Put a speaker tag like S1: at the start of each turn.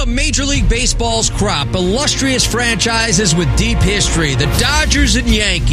S1: of Major League Baseball's crop, illustrious franchises with deep history, the Dodgers and Yankees.